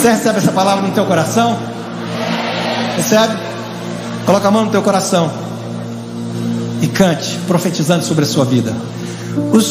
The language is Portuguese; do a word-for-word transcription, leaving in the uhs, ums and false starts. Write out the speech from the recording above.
Você recebe essa palavra no teu coração? Recebe? Coloca a mão no teu coração e cante, profetizando sobre a sua vida. Os